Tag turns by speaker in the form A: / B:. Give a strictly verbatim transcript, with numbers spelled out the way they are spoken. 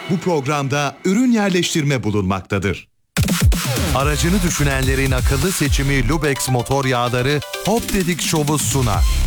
A: Bu programda ürün yerleştirme bulunmaktadır. Aracını düşünenlerin akıllı seçimi Lubex motor yağları Hop Dedik Show'u sunar.